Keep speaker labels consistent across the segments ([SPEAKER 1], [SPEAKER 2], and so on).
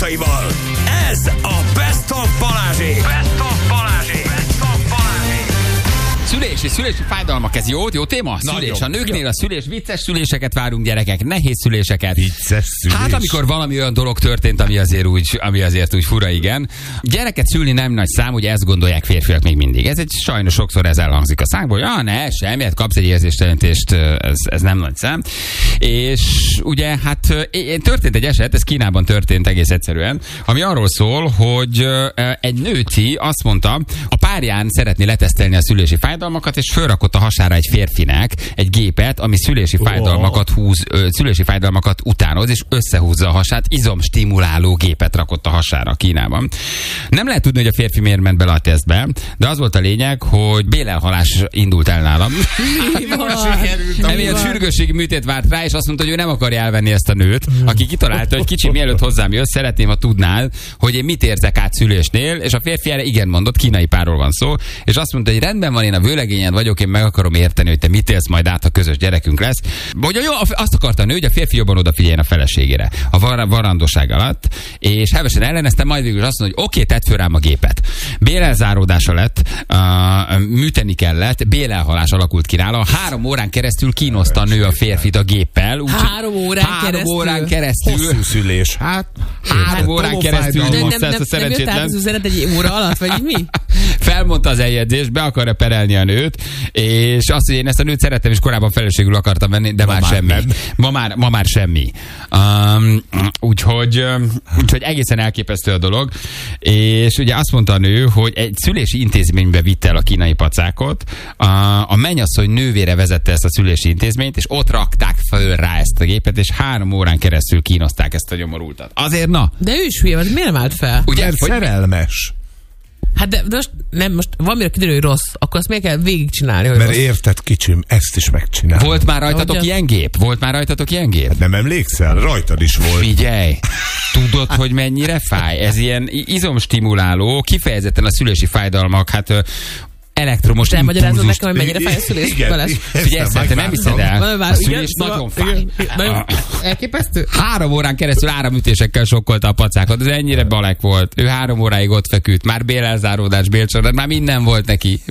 [SPEAKER 1] társaival. Ez a Best of Balázsék. Best of Balázsék. Best of Balázsék.
[SPEAKER 2] Szülési fájdalmak, ez jó téma? Szülés. A nőknél a szülés, vicces szüléseket várunk, gyerekek, nehéz szüléseket.
[SPEAKER 3] Vicces szülés.
[SPEAKER 2] Hát amikor valami olyan dolog történt, ami azért úgy fura, igen. Gyereket szülni nem nagy szám, ugye ezt gondolják férfiak még mindig. Ez egy sajnos sokszor ez elhangzik a szánkból, hogy ne, semmi, kapsz egy érzéstelentést, ez nem nagy szám. És ugye hát történt egy eset, ez Kínában történt egész egyszerűen, ami arról szól, hogy egy nőti azt mondta, a párján szeretné letesztelni a szülési fájdalmakat, és fölrakott a hasára egy férfinek egy gépet, ami szülési fájdalmakat utánoz, és összehúzza a hasát, izomstimuláló gépet rakott a hasára Kínában. Nem lehet tudni, hogy a férfi miért ment bele a tesztbe, de az volt a lényeg, hogy bélelhalás indult el nálam. Emiatt sürgősségi műtét várt rá, és azt mondta, hogy ő nem akarja elvenni ezt a nőt, aki kitalálta, hogy kicsi, mielőtt hozzám jössz, szeretném, ha tudnál, hogy én mit érzek át szülésnél, és a férfi erre igen mondott, kínai párról van szó, és azt mondta, hogy rendben van, én a vőlegényed vagyok, én meg akarom érteni, hogy te mit élsz majd át, ha közös gyerekünk lesz. Vagy jó, azt akarta a nő, hogy a férfi jobban odafigyeljen a feleségére a varandóság alatt, és hevesen elleneztem, majd végül azt mondta, hogy oké, tedd föl rám a gépet. Bélelzáródása lett, műteni kellett, bélelhalás alakult ki nála. 3 órán keresztül kínoszta a nő a férfit a géppel.
[SPEAKER 4] 3 órán keresztül?
[SPEAKER 3] Hosszú szülés.
[SPEAKER 2] 3 órán keresztül nyomozta ezt a szerencsétlen.
[SPEAKER 4] Nem jött át az üzenet egy óra alatt, vagy mi?
[SPEAKER 2] Felmondta az eljegyzést, be akarja perelni a nőt, és azt, hogy én ezt a nőt szerettem, és korábban feleségül akartam venni, de már semmi. Ma már semmi. Úgyhogy egészen elképesztő a dolog, és ugye azt mondta a nő, hogy egy szülési intézménybe vitte el a kínai pacákot, a mennyasszony nővére vezette ezt a szülési intézményt, és ott rakták föl rá ezt a gépet, és 3 órán keresztül kínozták ezt a nyomorultat. Azért na!
[SPEAKER 4] De ő is hülye, miért nem állt fel?
[SPEAKER 2] Ugye,
[SPEAKER 3] szerelmes.
[SPEAKER 4] Hát de most valamire kiderül, hogy rossz, akkor azt miért kell végigcsinálni, hogy
[SPEAKER 3] mert
[SPEAKER 4] rossz?
[SPEAKER 3] érted, kicsim, ezt is megcsinál.
[SPEAKER 2] Volt már rajtatok ilyen gép? Hát
[SPEAKER 3] nem emlékszel? Rajtad is volt.
[SPEAKER 2] Figyelj! Tudod, hogy mennyire fáj? Ez ilyen izomstimuláló, kifejezetten a szülési fájdalmak, hát elektromos impulzust.
[SPEAKER 4] Elmagyarázod nekem, hogy mennyire fáj a szülés?
[SPEAKER 2] Figyelj, szerintem nem hiszed el. A szülés nagyon fáj.
[SPEAKER 4] Elképesztő.
[SPEAKER 2] 3 órán keresztül áramütésekkel sokkolta a pacákat. Ez ennyire balek volt. Ő 3 óráig ott feküdt. Már bélelzáródás, bélcsordat, már minden volt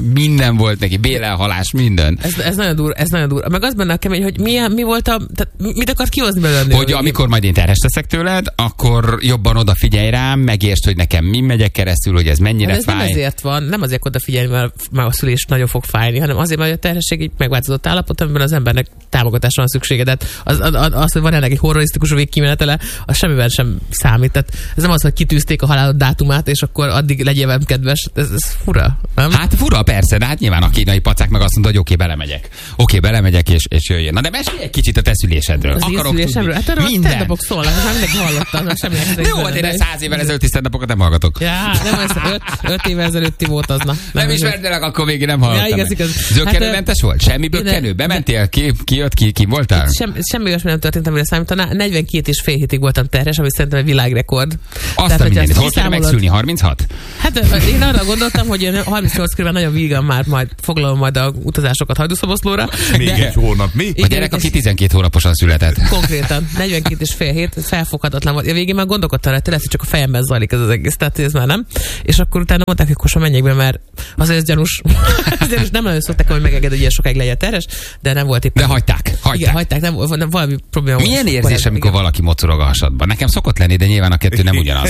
[SPEAKER 2] neki. Bélelhalás, minden.
[SPEAKER 4] Ez nagyon durva. Meg az benne a kemény, hogy mi volt tehát mit akart kihozni belőle?
[SPEAKER 2] Hogy amikor majd én terhes leszek tőled, akkor jobban odafigyelj rám, megértsd, hogy nekem mi megyek keresztül, hogy ez mennyire
[SPEAKER 4] ez
[SPEAKER 2] fáj.
[SPEAKER 4] Nem ezért van, nem azért odafigyelni, mert a szülés nagyon fog fájni, hanem azért, mert a terhesség egy megváltozott állapot, amiben az embernek támogatásra van szüksége. Tehát az, hogy van ennek egy horrorisztikus végkimenetele, az semmiben sem számít. Tehát ez nem az, hogy kitűzték a halálod dátumát, és akkor addig legyél velem kedves. Ez fura, nem?
[SPEAKER 2] Hát fura, persze, de hát nyilván a kínai pacák meg azt mondta, hogy oké, belemegyek, és jöjjön. Na de mesélj egy kicsit a te szülésedről.
[SPEAKER 4] Az
[SPEAKER 2] akarok
[SPEAKER 4] szülésemről? Hát arról
[SPEAKER 2] minden.
[SPEAKER 4] stand-upok szólnak, már mindenki hallotta.
[SPEAKER 2] Jó, de 100 évvel ezelőtti stand-upokat nem hallgatok.
[SPEAKER 4] Ja, nem, ez 5 évvel ezelőtti volt az.
[SPEAKER 2] Nem ismertelek, akkor még nem hallottam.
[SPEAKER 4] Ja, igaz.
[SPEAKER 2] Zökkenőmentes volt? Semmi bökkenő? Bementél? Ki voltál?
[SPEAKER 4] Semmi olyasmi nem történt, amire számítaná. 42,5 hétig voltam terhes, ami szerintem egy világrekord.
[SPEAKER 2] Azt a mindenit. Hol kell megszülni? 36?
[SPEAKER 4] Hát én arra gondoltam, hogy 38 körül nagyon vígan már majd foglalom majd a utazásokat Hajdúszoboszlóra.
[SPEAKER 3] Még egy hónap, mi?
[SPEAKER 2] A gyerek, aki 12 hónaposan született.
[SPEAKER 4] Konkrétan. 42,5 hét, felfoghatatlan volt. A végén már gondolkodtam rá, hogy csak a fejemben zajlik ez az egész, tehát ez már nem. És akkor utána mondták, hogy kosa menjek be, mert azért ez gyanús. Azért nem nagyon szokták, hogy megenged, hogy ilyen sokáig legyen terhes, de nem volt éppen.
[SPEAKER 2] De hagyták.
[SPEAKER 4] Igen, hagyták, nem valami probléma.
[SPEAKER 2] Milyen érzés, amikor valaki mocorog a hasadban? Nekem szokott lenni, de nyilván a kettő nem ugyanaz.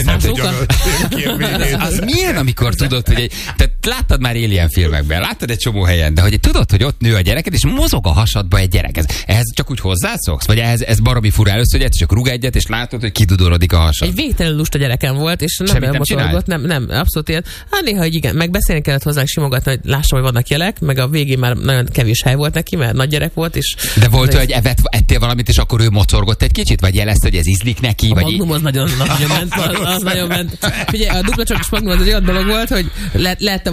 [SPEAKER 2] Az milyen, amikor tudod, hogy tehát láttad már Alien filmekben, láttad egy csomó helyen, de hogy tudod, hogy ott nő a gyereket, és mozog a hasadba egy gyerek. Ehhez csak úgy hozzászoksz? Vagy ez baromi fura először, hogy csak rúg egyet, és látod, hogy kidudorodik a hasad.
[SPEAKER 4] Egy végtelenül lusta gyerekem volt, és nem mocorgott, nem, abszolút ilyen. Hát néha, hogy igen, meg beszélni kellett hozzá, simogatni, hogy lássam, hogy vannak jelek, meg a végén már nagyon kevés hely volt neki, mert nagy gyerek volt, és...
[SPEAKER 2] De volt, hogy ettél valamit, és akkor ő mocorgott egy kicsit, vagy jelezte, hogy ez ízlik neki?
[SPEAKER 4] A
[SPEAKER 2] vagy
[SPEAKER 4] Magnum az nagyon ment, az nagyon ment. Figyelj, a dupla csokis Magnum az egy olyan dolog volt, hogy lettem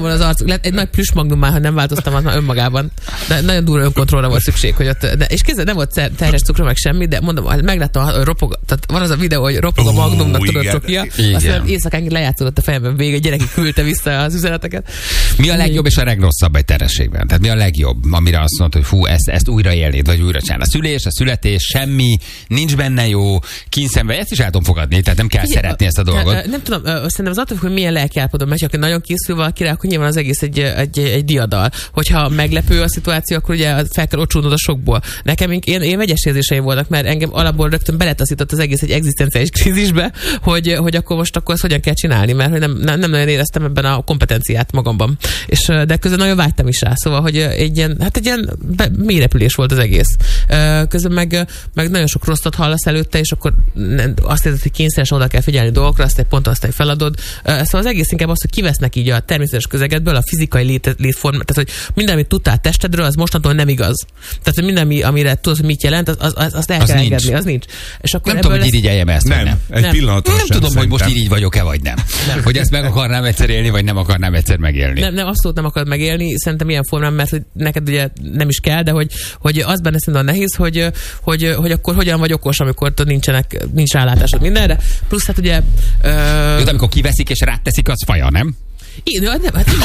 [SPEAKER 4] volna az arcuk. Egy nagy plüss magnum már, ha nem változtam, az már önmagában. De nagyon durva önkontrollra volt szükség, hogy ott, és kézzel nem volt terhes cukra, meg semmi, de mondom, megláttam, ropog, tehát van az a videó, hogy ropog a magnumnak, tudod, csokia. Aztán éjszakán lejátszódott a fejemben végig, a gyerek küldte vissza az üzeneteket.
[SPEAKER 2] Mi a legjobb és a legrosszabb egy terhességben? Tehát mi a legjobb, amire azt mondod, hogy fú, ezt újra élnéd, vagy újra csinálni? A szülés, a születés, semmi, nincs benne jó, kínszenve, ezt is el tudom fogadni, tehát nem kell szeretni ezt a dolgot.
[SPEAKER 4] Nem tudom, szerintem az attól, hogy milyen lelkiállapotban megy, ha nagyon készül valakire, akkor nyilván az egész egy diadal. Hogyha meglepő a szituáció, akkor ugye fel kell ocsolnod a sokból. Nekem én vegyes érzéseim voltak, mert engem alapból rögtön beletaszított az egész egy egzisztenciális krízisbe, hogy akkor most akkor ezt hogyan kell csinálni, mert hogy nem nagyon éreztem ebben a kompetenciát magamban. És de közben nagyon vágytam is rá, szóval, hogy egy ilyen mélyrepülés volt az egész. Közben meg nagyon sok rosszat hallasz előtte, és akkor azt érzed, hogy kényszeresen oda kell figyelni dolgokra, azt egy ponton azt feladod. Szóval az egész inkább az, hogy kivesznek így a természetes közegedből a fizikai létformát, tehát hogy minden, amit tudtál testedről, az mostantól nem igaz. Tehát, hogy minden, amire tudod, hogy mit jelent, azt el kell engedni, az nincs. És akkor
[SPEAKER 2] nem tudom, hogy irigyeljem ezt,
[SPEAKER 3] nem. Egy pillanatra
[SPEAKER 2] nem tudom, hogy most irigy vagyok-e, vagy nem. Hogy ezt meg akarnám egyszer élni, vagy nem akarnám egyszer megélni.
[SPEAKER 4] Nem, abszolút nem akarod megélni, szerintem ilyen formán, mert hogy neked ugye nem is kell, de hogy az benne szerintem nehéz, hogy akkor hogyan vagy okos, amikor nincs rálátásod mindenre. Plusz hát ugye...
[SPEAKER 2] Jó, amikor kiveszik és ráteszik, az faja, nem?
[SPEAKER 4] Nem,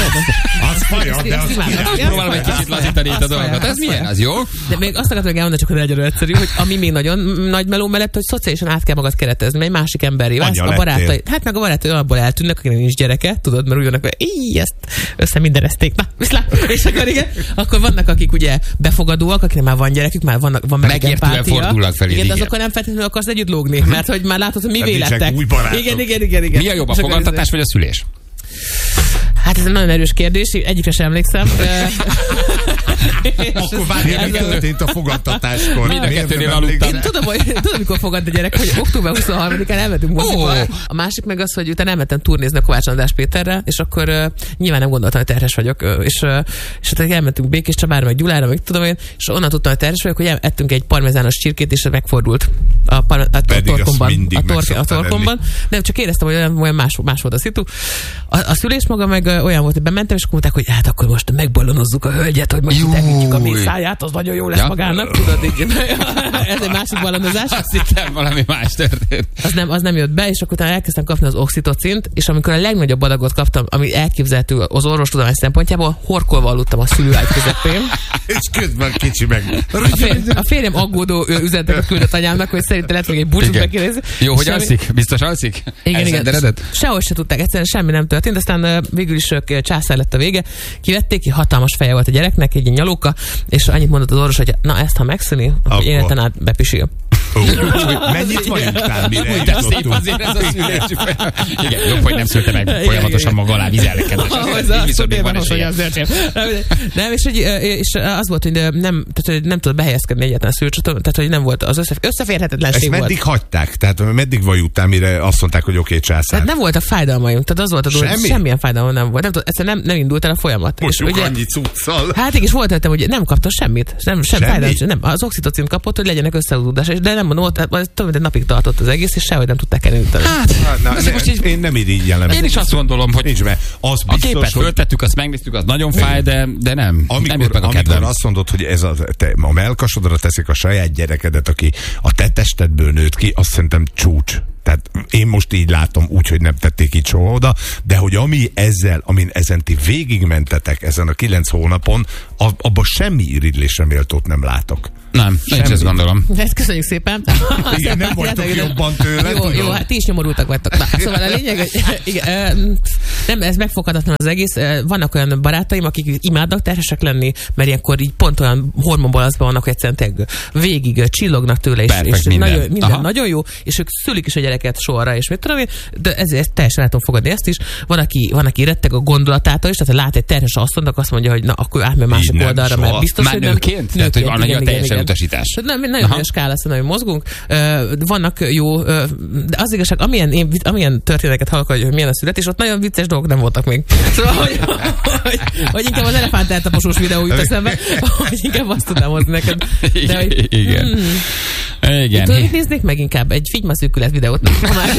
[SPEAKER 3] az faja, de az
[SPEAKER 2] próbálom egy kicsit lazítani itt a dolgokat. Ez milyen? Az jó?
[SPEAKER 4] De még azt akartam elmondani, csak hogy legyen egyszerű, hogy ami még nagyon nagy meló mellett, hogy szociálisan át kell magad keretezni, egy másik emberré válsz, a barátai. Hát meg a barátai abból eltűnnek, akinek nincs gyereke, tudod, mert úgy vannak, hogy ezt össze mindenezték. Na, viszlát. És akkor igen, akkor vannak, akik ugye befogadóak, akiknek már van gyerekük, már van meg
[SPEAKER 2] megértően fordulnak felé.
[SPEAKER 4] Igen, de azokkal nem feltétlenül akarsz együtt lógni, mert hogy már látod, hogy mi vélettek. Igen.
[SPEAKER 2] Mi a jobb, a fogantatás vagy a szülés?
[SPEAKER 4] Hát ez egy nagyon erős kérdés, egyikre sem emlékszem.
[SPEAKER 3] Akkor várjál, mi történt a fogadtatáskor?
[SPEAKER 2] Mind a kettőnél aludtam.
[SPEAKER 4] Én tudom, mikor fogad a gyerek, hogy október 23-án elmentünk moziba. A másik meg az, hogy utána elmentem turnézni a Kovács András Péterrel, és akkor nyilván nem gondoltam, hogy terhes vagyok. És elmentünk Békés Csabára, meg Gyulára, meg tudom én, és onnan tudtam, hogy terhes vagyok, hogy ettünk egy parmezános csirkét, és megfordult a torkomban. Nem, csak éreztem, hogy olyan más volt a szitu. A szülés maga meg olyan volt, hogy bementem, és mondták, hogy hát akkor most megbalonozzuk a hölgyet, hogy most tekintjük a mészáját, az nagyon jó lesz magának, tudod, így. Ez egy másik balonozás.
[SPEAKER 2] Azt hittem, valami más történt.
[SPEAKER 4] Az nem jött be, és akkor utána elkezdtem kapni az oxitocint, és amikor a legnagyobb adagot kaptam, ami elképzelhető az orvostudomány szempontjából, horkolva aludtam a szülőágy közepén.
[SPEAKER 3] És közben kicsi meg.
[SPEAKER 4] A férjem aggódó üzeneteket küldött anyámnak, hogy szerintem lehet még egy búcsút bekérdezi.
[SPEAKER 2] Jó, hogy alszik? Biztos alszik?
[SPEAKER 4] Igen. Sehogy se tudták, egyszerűen semmi nem történt, aztán végül is császár lett a vége. Kivették, hatalmas feje volt a gyereknek, egy nyalóka, és annyit mondott az orvos, hogy na ezt ha megszüli, akkor életen át bepisil.
[SPEAKER 3] Mennyit vagyunk, mire
[SPEAKER 2] de szép azért ez a szülési fel. Igen, jobb, hogy nem szülte meg folyamatosan maga alá vizelkedés.
[SPEAKER 4] Nem, és az volt, hogy nem tudott behelyezkedni egyáltalán a szülőcsatornán, tehát hogy nem volt az összeférhetetlenség volt.
[SPEAKER 3] Ezt meddig hagyták? Tehát meddig vajutál, mire azt mondták, hogy oké, császár?
[SPEAKER 4] Tehát nem volt a fájdalmaim, tehát az volt a dolog, semmilyen fájdalom nem volt. Egyszerűen nem indult el a folyamat.
[SPEAKER 3] Most és ugye, annyi cuccal.
[SPEAKER 4] Hát igen, és volt előttem, hogy nem kaptam semmit. Sem fájdalom, nem. Az oxitocint kapott, hogy legyenek összehúzódás, de nem mondom, több egy napig tartott az egész, és sehogy nem tudták elindítani.
[SPEAKER 3] Én nem irigyelem.
[SPEAKER 2] Én is azt gondolom, hogy
[SPEAKER 3] nincs be. Az
[SPEAKER 2] a képet föltettük, azt megnéztük, az nagyon fáj, de nem. Nem jött meg a kedvem.
[SPEAKER 3] Amikor azt mondod, hogy ez a mellkasodra teszik a saját gyerekedet, aki a te testedből nőtt ki, azt szerintem csúcs. Tehát én most így látom, úgy, hogy nem tették így soha oda, de hogy amin ezen ti végigmentetek ezen a 9 hónapon, abban semmi irigylésre méltót nem látok.
[SPEAKER 2] Nem, nincs, ezt gondolom.
[SPEAKER 4] Ezt köszönjük szépen.
[SPEAKER 3] Igen, nem vagytok jobban tőle.
[SPEAKER 4] Jó, hát ti is nyomorultak vagytok. Na, szóval a lényeg, nem, ez megfoghatatlan az egész. Vannak olyan barátaim, akik imádnak terhesek lenni, mert ilyenkor így pont olyan hormonbalaszban vannak, egyszerűen végig csillognak tőle, és minden nagyon jó, és ők szülik is a gyereket sorra, és mit tudom én, de ezért teljesen el tudom fogadni ezt is. Van, aki retteg a gondolatától is, tehát lát egy terhes asszonynak, azt mondja, hogy na, akkor átmegy másik oldalra, mert biztos,
[SPEAKER 2] már
[SPEAKER 4] hogy
[SPEAKER 2] nőként? Tehát, hogy van egy teljesen utasítás.
[SPEAKER 4] Nem, nagyon nagy skálán nagyon mozgunk. Vannak jó, de az igazság, amilyen történeteket hallok, hogy milyen a születés, ott nagyon vicces dolgok nem voltak még. Szóval, hogy inkább az elefánt eltaposós videó jut eszembe, hogy inkább azt tudnám hozni neked.
[SPEAKER 2] De, hogy, igen. Igen.
[SPEAKER 4] Tudod, mit néznék meg inkább? Egy figymaszűkület videót.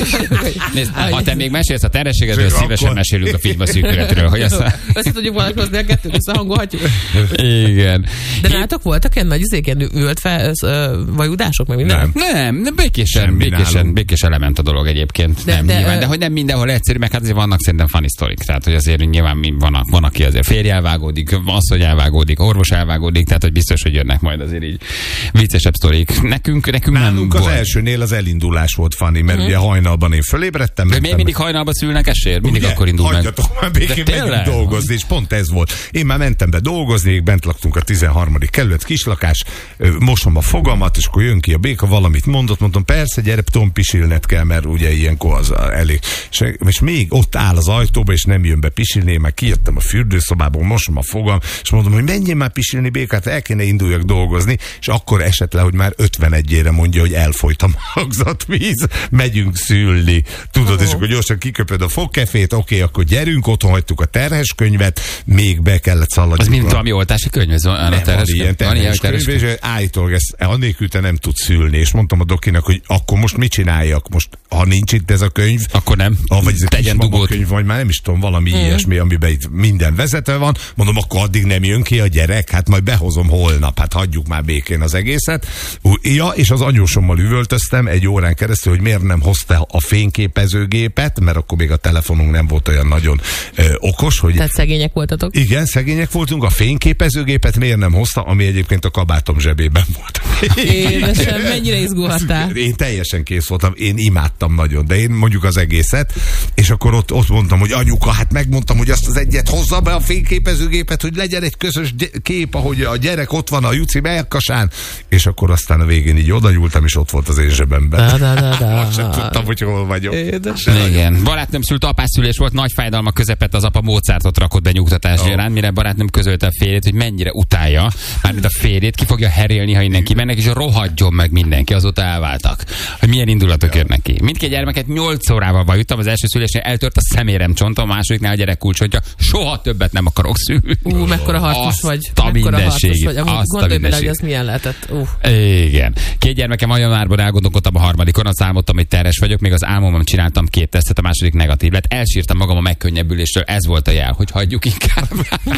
[SPEAKER 2] Nézd, ha te még mesélsz a terhességedről,
[SPEAKER 3] Akkor-
[SPEAKER 2] szívesen mesélünk a figymaszűkületről. Hogy
[SPEAKER 4] Össze tudjuk valahogy hozni a kettőt, összehangolhatjuk.
[SPEAKER 2] Igen.
[SPEAKER 4] De nálatok voltak ilyen nagy ilyen ült fel vajudások, meg minden?
[SPEAKER 3] Nem.
[SPEAKER 2] Nem,
[SPEAKER 3] Semmi nálunk.
[SPEAKER 2] békésen lement a dolog egyébként.
[SPEAKER 4] De-
[SPEAKER 2] Nem,
[SPEAKER 4] de,
[SPEAKER 2] nyilván, de hogy nem mindenhol egyszerű, meg hát azért vannak szerintem funny sztorik. Tehát, hogy azért nyilván van, aki azért férj elvágódik, asszony elvágódik, orvos elvágódik, tehát, hogy biztos, hogy jönnek majd azért így viccesebb sztorik. Nekünk
[SPEAKER 3] Nálunk
[SPEAKER 2] nem
[SPEAKER 3] az
[SPEAKER 2] volt.
[SPEAKER 3] elsőnél az elindulás volt funny, mert ugye hajnalban én fölébredtem.
[SPEAKER 2] De miért mindig hajnalba szülnek esér? Mindig
[SPEAKER 3] Ugye?
[SPEAKER 2] akkor indul meg.
[SPEAKER 3] Hagyjatok már békén,
[SPEAKER 2] De
[SPEAKER 3] megyünk
[SPEAKER 2] tényleg?
[SPEAKER 3] dolgozni, és pont ez volt. Én már mentem be dolgozni, bent laktunk a 13. kerület, kislakás, mosom a fogamat, és akkor jön ki a béka, valamit mondtam, persze, gyere, Tom, pisilned kell, mert ugye ilyenkor az elég. És még ott áll az ajtóba, és nem jön be pisilni, én már kijöttem a fürdőszobából, mosom a fogam, és mondom, hogy menjél már pisilni, békát, el kéne induljak dolgozni, és akkor esett le, hogy már 51-ére mondja, hogy elfolyt a magzatvíz, megyünk szülni. Tudod, és akkor gyorsan kiköpöd a fogkefét, oké, akkor gyerünk, otthon hagytuk a terhes könyvet, még be kellett szaladni.
[SPEAKER 2] Az mint valami oltási könyv, ez van a
[SPEAKER 3] Nem, van ilyen terhes
[SPEAKER 2] terhes
[SPEAKER 3] könyv, és állítólag ezt annélkül te nem tudsz szülni, és mondtam a dokinak, hogy akkor most mit csináljak? Most, ha nincs itt ez a könyv,
[SPEAKER 2] Akkor nem.
[SPEAKER 3] vagy ez egy
[SPEAKER 2] Tegyen
[SPEAKER 3] kis
[SPEAKER 2] dugót.
[SPEAKER 3] könyv, vagy már nem is tudom, valami ilyesmi, amiben itt minden vezetve van, mondom, akkor addig nem jön ki a gyerek, hát majd behozom holnap, hát hagyjuk már békén az egészet. Ja, és az anyósommal üvöltöztem egy órán keresztül, hogy miért nem hozta a fényképezőgépet, mert akkor még a telefonunk nem volt olyan nagyon okos, hogy
[SPEAKER 4] Tehát szegények voltatok?
[SPEAKER 3] igen, szegények voltunk, a fényképezőgépet miért nem hozta, ami egyébként a kabátom zsebében volt.
[SPEAKER 4] Édesem, mennyire izgulhattál?
[SPEAKER 3] Én teljesen kész voltam, én imádtam nagyon, de én mondjuk az egészet, és akkor ott mondtam, hogy anyuka, hát megmondtam, hogy azt az egyet hozza be a fényképezőgépet, hogy legyen egy közös kép, ahogy a gyerek ott van a Juci melkasán, és akkor aztán a végén így oda nyúltam, és ott volt az én zsebemben.
[SPEAKER 4] Da.
[SPEAKER 3] Sem tudtam, hogy hol vagyok.
[SPEAKER 2] Igen. Barátnőm szült, apásszülés volt, nagy fájdalma közepett, az apa Mozartot rakott be nyugtatás gyaránt, mire barátnőm közölte a férjét, hogy mennyire utálja, mármint a férjét, ki fogja herélni, ha innen kimennek, és rohadjon meg mindenki, azóta elváltak. Hogy milyen indulatok jönnek ki. Mindkét gyermeket 8 órával vajuttam, az első szülésnél eltört a szeméremcsontom, a másodiknál a gyerek kulcsontja, soha többet nem akarok szülni.
[SPEAKER 4] Mekkora harcos vagy.
[SPEAKER 2] Azt a
[SPEAKER 4] Mekkora harcos
[SPEAKER 2] mindenségét.
[SPEAKER 4] vagy. Amúgy
[SPEAKER 2] Azt a
[SPEAKER 4] gondolj bele, hogy
[SPEAKER 2] mindenségét.
[SPEAKER 4] az milyen lehetett.
[SPEAKER 2] Igen. 2 gyermekem a januárban elgondolkodtam a harmadikon, azt álmodtam, hogy terhes vagyok, még az álmomban csináltam 2 tesztet, a második negatív lett. Elsírtam magam a megkönnyebbülésről, ez volt a jel, hogy hagyjuk inkább.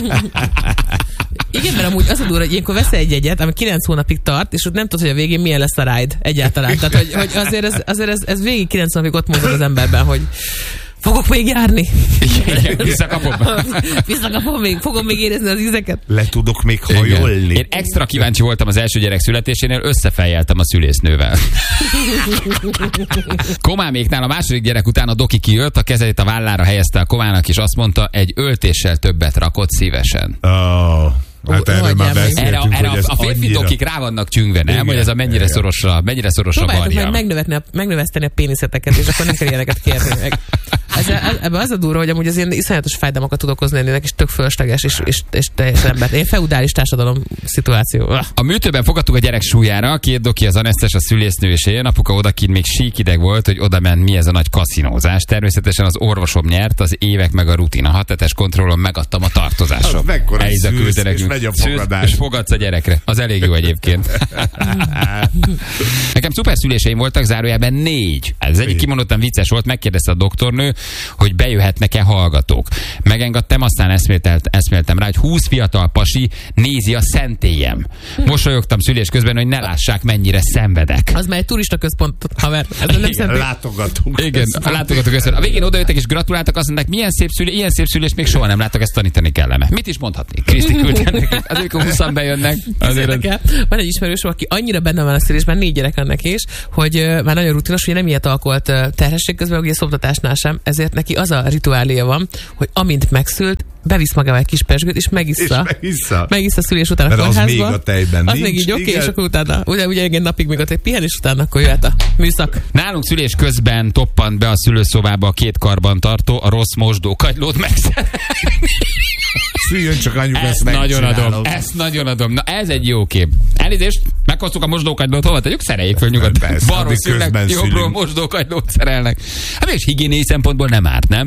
[SPEAKER 4] Igen, mert amúgy az a durva, hogy ilyenkor veszel egy jegyet, ami 9 hónapig tart, és ott nem tudod, hogy a végén milyen lesz a ride egyáltalán. Tehát, hogy azért ez végig 9 hónapig ott mozog az emberben, hogy fogok még járni.
[SPEAKER 2] Igen, visszakapom.
[SPEAKER 4] Visszakapom még, fogom még érezni az ízeket.
[SPEAKER 3] Le tudok még hajolni.
[SPEAKER 2] Én extra kíváncsi voltam az első gyerek születésénél, összefejjeltem a szülésznővel. Komáméknál a második gyerek után a doki kijött, a kezét a vállára helyezte a Komának, és azt mondta, egy öltéssel többet rakott szívesen.
[SPEAKER 3] Hát erről már
[SPEAKER 4] Hagyjál meg.
[SPEAKER 3] beszéltünk,
[SPEAKER 2] Erre
[SPEAKER 3] hogy ez
[SPEAKER 2] a férfi
[SPEAKER 3] annyira...
[SPEAKER 2] dokik rá vannak csüngve, nem?
[SPEAKER 3] Igen.
[SPEAKER 2] Hogy ez a mennyire szorosra
[SPEAKER 4] Próbáljátok
[SPEAKER 2] barja.
[SPEAKER 4] meg megnöveszteni a péniszeteket, és akkor nem kell ilyeneket kérni meg. Ebben az a durva, hogy amúgy az ilyen iszonyatos fájdalmakat tud okozni ennek, és tök fölösleges, és teljesen ember. Én feudális társadalom szituáció.
[SPEAKER 2] A műtőben fogadtuk a gyerek súlyára, 2 doki az anesztes, a szülésznő és én. Apuka odakint még síkideg volt, hogy oda ment, mi ez a nagy kaszinózás. Természetesen az orvosom nyert, az évek meg a rutin. A 6 hetes kontrollon megadtam a tartozásom.
[SPEAKER 3] Az mekkora
[SPEAKER 2] Eliza
[SPEAKER 3] szűz,
[SPEAKER 2] küldte
[SPEAKER 3] és
[SPEAKER 2] nekünk.
[SPEAKER 3] megy a
[SPEAKER 2] Szűz,
[SPEAKER 3] fogadás.
[SPEAKER 2] és fogadsz a gyerekre. Az elég jó egyébként. Nekem szuper szüléseim voltak, zárójelben 4. Ez egyik kimondottan vicces volt, megkérdezte a doktornő, hogy bejöhetnek-e hallgatók. Megengedtem, aztán eszméltem rá, hogy 20 fiatal pasi nézi a szentélyem. Mosolyogtam szülés közben, hogy ne lássák, mennyire szenvedek.
[SPEAKER 4] Az már egy turista központ, haver. Ez nem szent.
[SPEAKER 3] Látogatunk.
[SPEAKER 2] Igen, látogatok össze. A végén odajöttek és gratuláltak, azt mondták, milyen szép szülés, ilyen szép szülést még soha nem láttak, ezt tanítani kellene. Mit is mondhatnék? Kriszti küldte nekünk. Azért, amikor 20-an bejönnek. Azért
[SPEAKER 4] Van egy ismerősöm, aki annyira benne van a szülésben, 4 gyerek ennek is, hogy már nagyon rutinos, hogy nem ilyet alkolt terhesség közben, ugye szoptatásnál sem, ezért neki az a rituáléja van, hogy amint megszült, bevisz magával egy kis pezsgőt, és megissza. Megissza szülés után
[SPEAKER 3] Mert
[SPEAKER 4] a
[SPEAKER 3] az
[SPEAKER 4] kórházba.
[SPEAKER 3] még a tejben
[SPEAKER 4] az
[SPEAKER 3] nincs,
[SPEAKER 4] még így oké,
[SPEAKER 3] igen.
[SPEAKER 4] és akkor utána, ugye egy napig még ott egy pihen, és utána akkor jöhet a műszak.
[SPEAKER 2] Nálunk szülés közben toppant be a szülőszobába a 2 karban tartó, a rossz mosdókagylót megszerelni.
[SPEAKER 3] Szüljön csak anyuk,
[SPEAKER 2] Ezt nagyon adom. Ezt nagyon adom. Na ez egy jó kép. Elnézést, meghoztuk a mosdókagylót, hova tegyük? Szereljék föl nyugodtan.
[SPEAKER 3] Persze,
[SPEAKER 2] Balról
[SPEAKER 3] addig
[SPEAKER 2] szülnek,
[SPEAKER 3] közben
[SPEAKER 2] jobbról
[SPEAKER 3] szülünk.
[SPEAKER 2] mosdókagylót szerelnek. Hát és higiéniai szempontból nem árt, nem?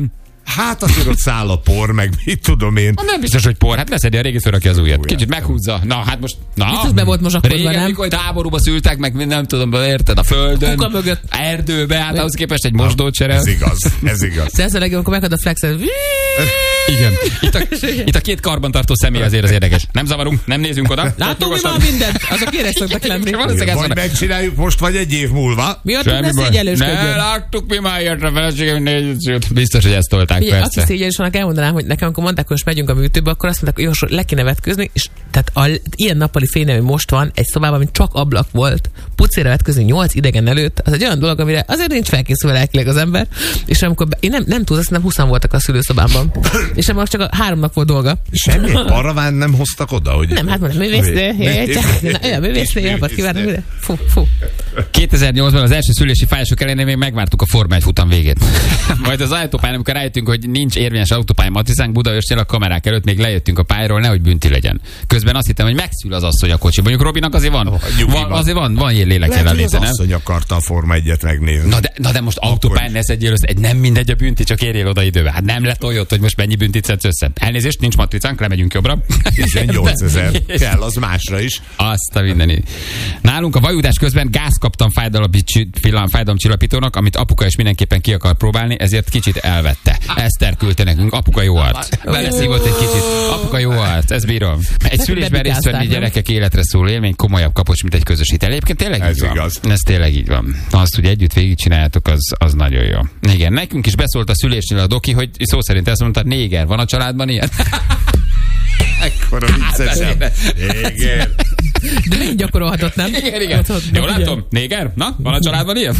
[SPEAKER 3] Hát azért ott száll a por, meg mit tudom én.
[SPEAKER 2] Nem biztos, hogy por. Hát leszedi a régit, fölrakja az újat. Kicsit meghúzza. Na, hát most...
[SPEAKER 4] Biztos be volt mozsakodva,
[SPEAKER 2] régen,
[SPEAKER 4] nem?
[SPEAKER 2] mikor táborúba szültek, meg nem tudom, érted, a földön.
[SPEAKER 4] Kuka mögött.
[SPEAKER 2] Erdőbe, hát ahhoz képest egy mosdót cserel.
[SPEAKER 3] Ez igaz.
[SPEAKER 4] De ez a legjobb, amikor megad a flexet.
[SPEAKER 2] Igen. Itt a két karbantartó személy azért az érdekes. Nem zavarunk, nem nézünk oda.
[SPEAKER 4] Látunk mi van mindent. Azok éres szoktak lenni.
[SPEAKER 3] Vagy megcsináljuk most, vagy egy év múlva.
[SPEAKER 4] Mi adtunk, ne szégyellősködjön.
[SPEAKER 2] Ne, láttuk mi már ilyet a feleségem, nézzük. Biztos, hogy ezt tolták,
[SPEAKER 4] Figyelj,
[SPEAKER 2] persze.
[SPEAKER 4] aki szégyellős vannak, elmondanám, hogy nekem, amikor mondták, hogy most megyünk a műtőbe, akkor azt mondták, hogy jó, le kéne vetközni, és tehát ilyen nappali fényem, hogy most van, egy szobában, mint csak ablak volt, pucéra vetközni 8 idegen előtt, az egy olyan dolog, amire azért nincs felkészülve lelkileg az ember, és amikor én nem tudom, azt nem 20 voltak a szülőszobámban, és nem csak a 3 nap volt dolga.
[SPEAKER 3] Semmi paraván nem hoztak oda, hogy...
[SPEAKER 4] Nem, hát mondom, művésznő, kívánom, fú.
[SPEAKER 2] 2008-ban az első szülési fájások ellenére még megvártuk a Forma 1 futam végét. Majd az autópályán, amikor rájöttünk, hogy nincs érvényes autópálya Matricánk Budaörsnél, a kamerák előtt még lejöttünk a pályáról, nehogy bünti legyen. Közben azt hittem, hogy megszül az asszony a kocsi. Mondjuk Robinak azért van ilyen lélek jelenléte, nem?
[SPEAKER 3] Az asszony akarta a Forma 1-et megnézni.
[SPEAKER 2] Na de most autópályán ne szedjél össze, nem mindegy a bünti, csak érjél oda időbe. Hát nem letoljott, hogy most mennyi büntit szedsz össze. Elnézést, nincs Matricánk, lemegyünk jobbra.
[SPEAKER 3] 18 000 kell, az másra is.
[SPEAKER 2] Azt a mindenit. Nálunk a vajudás közben gáz kaptam fájdalomcsillapítónak, amit apuka is mindenképpen ki akar próbálni, ezért kicsit elvette. Eszter küldte nekünk, apuka jó arc. Beleszívott egy kicsit. Apuka jó arc, ez bírom. Egy szülésben részt venni gyerekek életre szóló élmény komolyabb kapocs, mint egy közös hitel. Egyébként tényleg
[SPEAKER 3] ez
[SPEAKER 2] így van.
[SPEAKER 3] Igaz.
[SPEAKER 2] Ez tényleg így van. Azt, hogy együtt végigcsináljátok, az nagyon jó. Igen, nekünk is beszólt a szülésnél a doki, hogy szó szerint ezt mondta, néger, van a családban ilyen?
[SPEAKER 3] Ekkora viccesebb. Igen.
[SPEAKER 4] De még gyakorolhatott, nem?
[SPEAKER 2] Igen. Jól látom? Néger? Na, van a családban ilyen?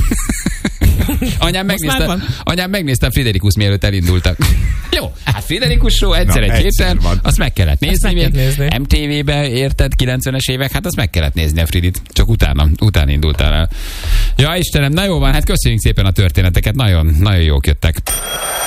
[SPEAKER 2] Anyám megnézte Friderikus, mielőtt elindultak. Jó, hát Friderikus show egy héten, azt meg kellett nézni. MTV-be, érted, 90-es évek, hát azt meg kellett nézni a Fridit. Csak utána indultál el. Ja, Istenem, na jó van, hát köszönjük szépen a történeteket, nagyon, nagyon jók jöttek.